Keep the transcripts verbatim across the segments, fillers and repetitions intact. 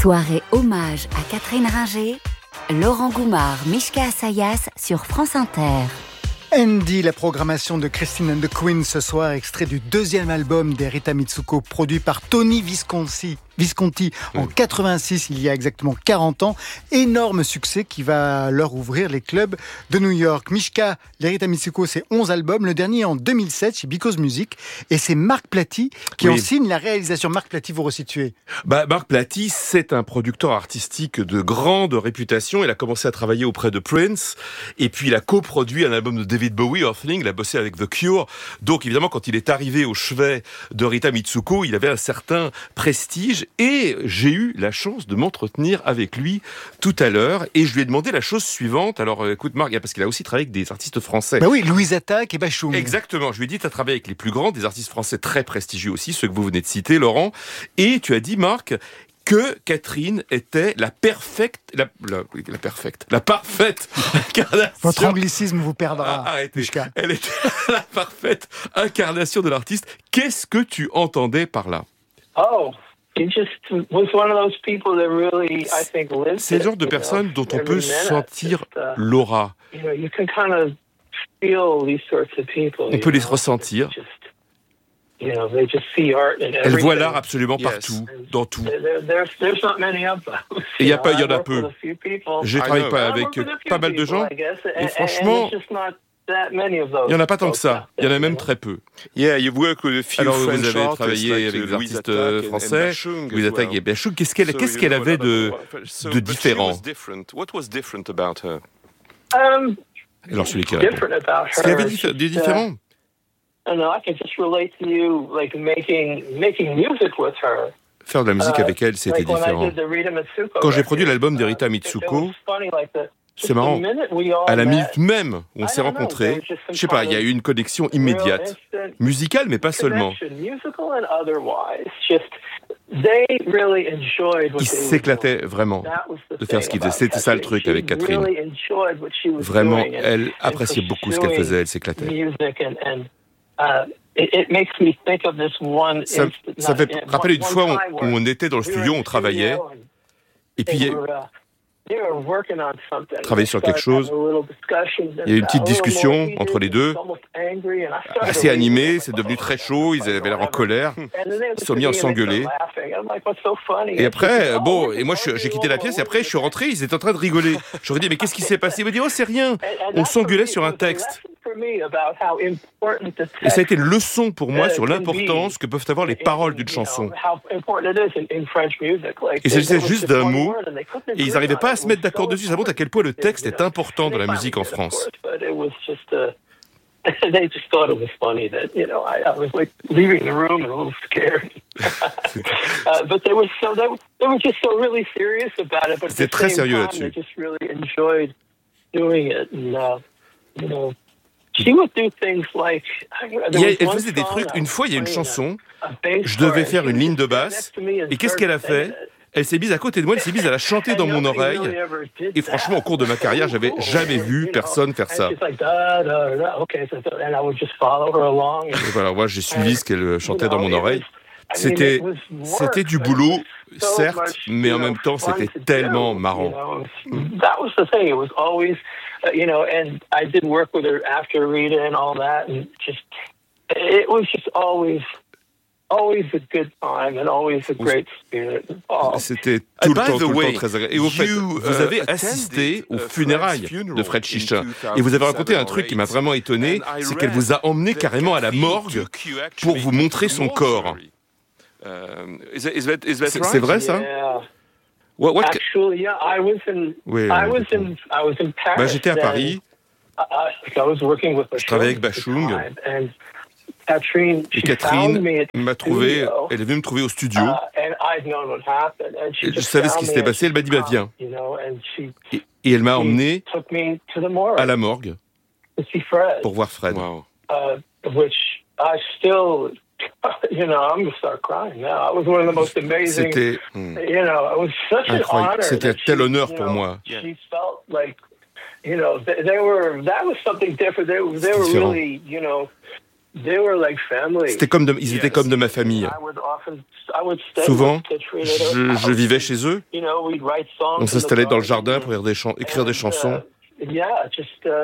Soirée hommage à Catherine Ringer, Laurent Goumard, Mishka Assayas sur France Inter. Andy, la programmation de Christine and the Queens ce soir, extrait du deuxième album d'Erita Mitsuko, produit par Tony Visconti. Visconti en oui. quatre-vingt-six, il y a exactement quarante ans. Énorme succès qui va leur ouvrir les clubs de New York. Mishka, l'Erita Mitsuko, c'est onze albums. Le dernier en deux mille sept chez Because Music. Et c'est Marc Platy qui oui. en signe la réalisation. Marc Platy, vous resituez. Bah, Marc Platy, c'est un producteur artistique de grande réputation. Il a commencé à travailler auprès de Prince. Et puis il a coproduit un album de David Bowie, Earthling. Il a bossé avec The Cure. Donc évidemment, quand il est arrivé au chevet de Rita Mitsuko, il avait un certain prestige. Et j'ai eu la chance de m'entretenir avec lui tout à l'heure et je lui ai demandé la chose suivante. Alors écoute Marc, parce qu'il a aussi travaillé avec des artistes français. Bah oui, Louise Attaque et Bachung. Exactement, je lui ai dit tu as travaillé avec les plus grands, des artistes français très prestigieux aussi, ceux que vous venez de citer Laurent. Et tu as dit Marc que Catherine était la perfecte, la, la, la perfecte, la parfaite incarnation. Votre anglicisme vous perdra. Ah, arrêtez. Elle était la parfaite incarnation de l'artiste. Qu'est-ce que tu entendais par là? Oh. C'est le genre de personne dont on peut sentir l'aura. On peut les ressentir. Elle voit l'art absolument partout, dans tout. Et il y a pas, il y en a peu. J'ai travaillé pas avec pas mal de gens, et franchement. Il n'y en a pas tant que ça. Il y en a même très peu. Yeah, you've worked with a few Alors, vous French avez travaillé like avec des Louise artistes Attaque français, Louise Attaque et Bachung. Qu'est-ce qu'elle, qu'est-ce qu'elle avait de, de différent? What was different about her? Um, Alors, celui qui répond. Ce qu'il y avait de différent? Faire de la musique avec elle, c'était différent. Quand j'ai produit l'album d'Erita Mitsuko, c'est marrant. À la minute même où on s'est rencontrés, je sais pas, il y a eu une connexion immédiate, musicale, mais pas seulement. Ils s'éclataient vraiment de faire ce qu'ils faisaient. C'était ça le truc avec Catherine. Vraiment, elle appréciait beaucoup ce qu'elle faisait, elle s'éclatait. Ça, ça fait rappeler une fois où on, on était dans le studio, on travaillait, et puis il y a travailler sur quelque chose. Il y a eu une petite discussion entre les deux, assez animée, c'est devenu très chaud, ils avaient l'air en colère, ils se sont mis à s'engueuler. Et après, bon, et moi j'ai quitté la pièce, et après je suis rentré, ils étaient en train de rigoler. J'aurais dit, mais qu'est-ce qui s'est passé? Ils m'ont dit, oh c'est rien, on s'engueulait sur un texte. Et ça a été une leçon pour moi sur l'importance que peuvent avoir les paroles d'une chanson. Il s'agissait juste d'un mot, et ils n'arrivaient pas à se mettre d'accord dessus. Ça montre à quel point le texte est important dans la musique en France. C'était très sérieux là-dessus. Elle faisait des trucs. Une fois, il y a une chanson, je devais faire une ligne de basse, et qu'est-ce qu'elle a fait? Elle s'est mise à côté de moi, elle s'est mise à la chanter dans mon oreille, et franchement, au cours de ma carrière, j'avais jamais vu personne faire ça. Et voilà, moi, j'ai suivi ce qu'elle chantait dans mon oreille. C'était, c'était du boulot, certes, mais en même temps, c'était tellement marrant. You know, and I did work with her after Rita and all that, and just it was just always, always a good time and always a great spirit. Oh. C'était tout le temps, tout le temps très agréable. Et au fait, vous avez assisté aux funérailles de Fred Schichter, et vous avez raconté un truc qui m'a vraiment étonné, c'est qu'elle vous a emmené carrément à la morgue pour vous montrer son corps. C'est vrai ça? What, what... Actually, yeah, I was in, oui, I was in, I was in Paris. Bah, j'étais à Paris. And, uh, I was working with je travaillais avec Bachung. And Catherine, et Catherine m'a trouvé, elle est venue me trouver au studio. Uh, and I'd known what happened, and she et je savais ce qui s'était passé, elle m'a dit, bah viens. You know, and she, et, et elle m'a emmené à la morgue pour voir Fred. Wow. Uh, which I still... You know, I'm gonna start crying now. It was one of the most amazing. C'était, you know, it was such an honor. C'était un tel honneur pour moi. She felt like, you know, they, they were. That was something different. They, they were really, you know, They were like family. C'était comme de, ils étaient comme de ma famille. I would often, I would stay Souvent, with Katrina at her je, je house. vivais chez eux. You know, we'd write songs On in the s'installait dans le garden. jardin pour écrire des, chan- écrire des And, chansons. uh, yeah, just uh,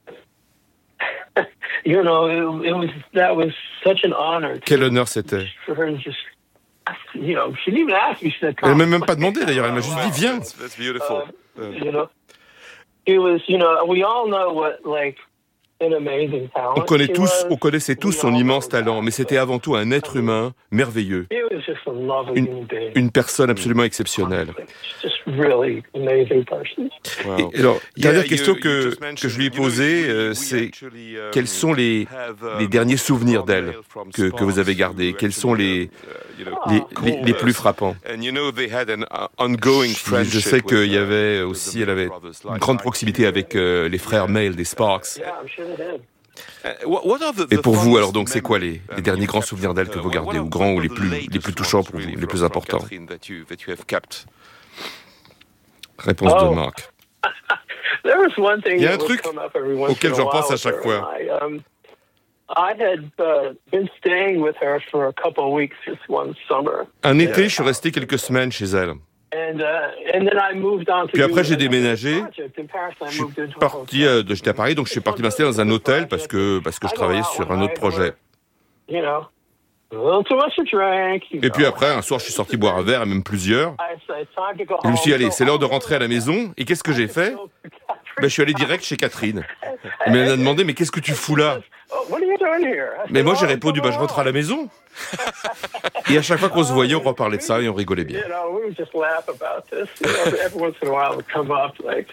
you know, it, it was that was such an honor. to- Quel honneur c'était. for her to just, you know, she didn't even ask me. She said, Elle "Come." m'a même pas demandé d'ailleurs, elle m'a juste dit viens. That's, that's beautiful. Uh, you know, it was. You know, we all know what like an amazing talent. On connaît she tous, was. on connaissait tous We son all immense know talent, that. mais c'était avant tout un être humain merveilleux, He was just a lovely human being. une personne absolument exceptionnelle. Just really amazing person. Wow. Et alors, dernière Yeah, question you- que, you just que mentioned, je lui ai you know, posée, we- euh, we c'est actually, um, quels sont les, have, um, les derniers souvenirs d'elle mail from que, que vous avez Sparks gardés? who Quels sont les, actually, uh, you know, les, Oh, les, les plus frappants? And you know, they had an uh, ongoing Je friendship sais qu'il with, y uh, avait with aussi, the elle avait brothers, une like- grande like proximité you. avec euh, les frères Mail des Sparks. Yeah, I'm sure they did. Uh, what- what are the- Et the pour vous, fondest alors, donc, c'est quoi les, memories, les um, derniers you grands kept souvenirs from d'elle que her? vous What gardez, are- ou grands, ou what les are the plus, les latest plus touchants ones, pour vous, really, les from- plus from importants? Catherine that you- that you have kept? Réponse Oh. de Marc. There was one thing Il y a un that would truc come up every once auquel in a je while repense à with chaque her fois. and I, um, I had uh, been staying with her for a couple of weeks this one summer. Un été, je suis resté quelques semaines chez elle. And, uh, and then I moved on to Puis après, do j'ai another déménagé. project in Paris. I Je suis moved into a parti, hotel. euh, de, j'étais à Paris, donc je suis parti m'installer dans un hôtel parce que, parce que je travaillais sur un autre projet. You know, a little too much to drink. you Et puis know. après, un soir, je suis sorti boire un verre, et même plusieurs. I said, time to go Et je me suis dit, home. allez, c'est l'heure de So, rentrer à la maison. Et qu'est-ce que j'ai fait? Ben, Ben, je suis allé direct chez Catherine. Elle m'a demandé, mais qu'est-ce que tu fous là? Oh, what are you doing here? I Mais said, moi, j'ai "Oh, répondu, bah, je rentre à la maison. Et à chaque fois qu'on se voyait, on reparlait de ça et on rigolait bien. You know, we would just laugh about this. You know, every once in a while, it would come up like.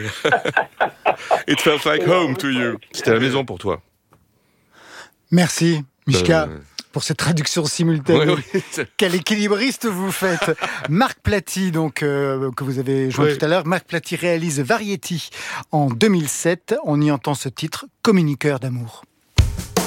It felt like home to you. C'était la maison pour toi. Merci, Mishka, Euh, pour cette traduction simultanée. Ouais, ouais. Quel équilibriste vous faites. Marc Platy, donc, euh, que vous avez joué Ouais. tout à l'heure. Marc Platy réalise Variety en deux mille sept. On y entend ce titre, Communiqueur d'amour.